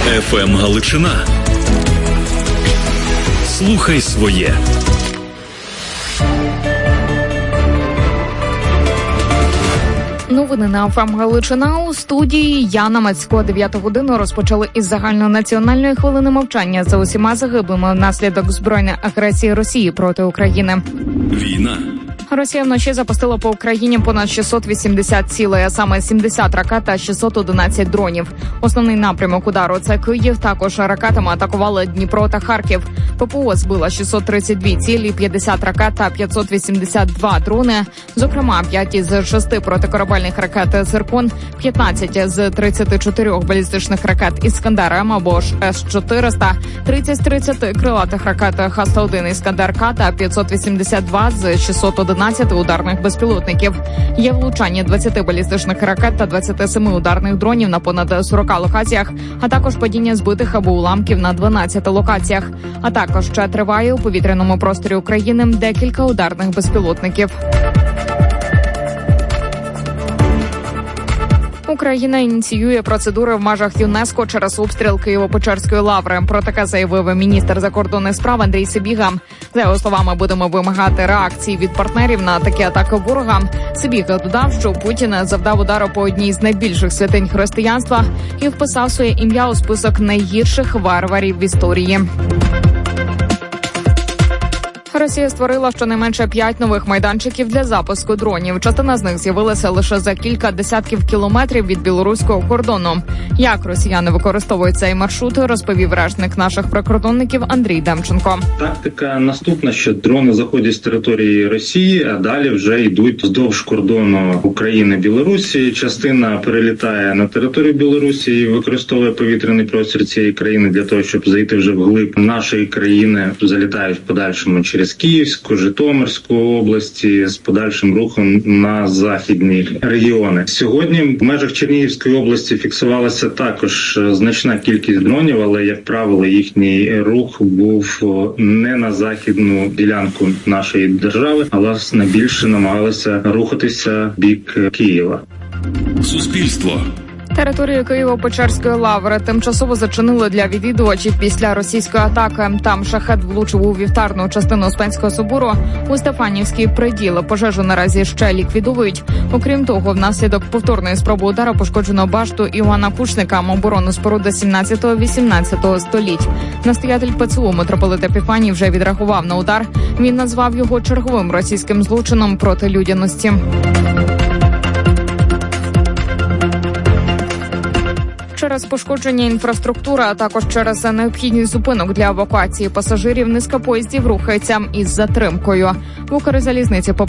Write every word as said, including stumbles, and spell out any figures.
еф ем Галичина. Слухай своє. Новини на еф ем Галичина. У студії Яна Мацько. Дев'яту годину розпочали із загальнонаціональної хвилини мовчання за усіма загиблими внаслідок збройної агресії Росії проти України. Війна. Росія вночі запустила по Україні понад шістсот вісімдесят цілей, а саме сімдесят ракет та шістсот одинадцять дронів. Основний напрямок удару – це Київ. Також ракетами атакували Дніпро та Харків. пе пе о збила шістсот тридцять дві цілі, п'ятдесят ракет та п'ятсот вісімдесят два дрони. Зокрема, п'ять із шести протикорабельних ракет «Циркон», п'ятнадцять з тридцяти чотирьох балістичних ракет «Іскандер-М» або ж С чотириста, тридцять з тридцяти крилатих ракет Х сто один «Іскандер-К» та п'ятсот вісімдесят два з шістсот одинадцяти ударних безпілотників. Є влучання двадцяти балістичних ракет та двадцяти семи ударних дронів на понад сорока локаціях, а також падіння збитих або уламків на дванадцяти локаціях. А також ще триває у повітряному просторі України декілька ударних безпілотників. Україна ініціює процедури в межах ЮНЕСКО через обстріл Києво-Печерської лаври. Про таке заявив міністр закордонних справ Андрій Сибіга. За його словами, будемо вимагати реакції від партнерів на такі атаки ворога. Сибіга додав, що Путін завдав удару по одній з найбільших святинь християнства і вписав своє ім'я у список найгірших варварів в історії. Росія створила щонайменше п'ять нових майданчиків для запуску дронів. Частина з них з'явилася лише за кілька десятків кілометрів від білоруського кордону. Як росіяни використовують цей маршрут, розповів речник наших прикордонників Андрій Демченко. Тактика наступна, що дрони заходять з території Росії, а далі вже йдуть вздовж кордону України-Білорусі. Частина перелітає на територію Білорусі і використовує повітряний простір цієї країни для того, щоб зайти вже вглиб нашої країни. Залітають в подальшому через Київську, Житомирську області з подальшим рухом на західні регіони. Сьогодні в межах Чернігівської області фіксувалася також значна кількість дронів, але, як правило, їхній рух був не на західну ділянку нашої держави, а власне більше намагалися рухатися в бік Києва. Суспільство. Територію Києво-Печерської лаври тимчасово зачинили для відвідувачів після російської атаки. Там шахет влучив у вівтарну частину Успенського собору. У Стефанівський приділ пожежу наразі ще ліквідують. Окрім того, внаслідок повторної спроби удару пошкоджено башту Іоанна Кучника, оборонну споруду сімнадцятого-вісімнадцятого століть. Настоятель пе це у митрополит Епіфаній вже відреагував на удар. Він назвав його черговим російським злочином проти людяності. Через пошкодження інфраструктури, а також через необхідність зупинок для евакуації пасажирів, низка поїздів рухається із затримкою. В Укрзалізниці